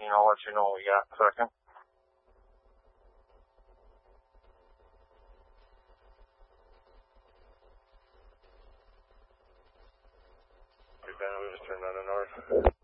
tracking. I'll let you know when we got a second. We just turned on the north.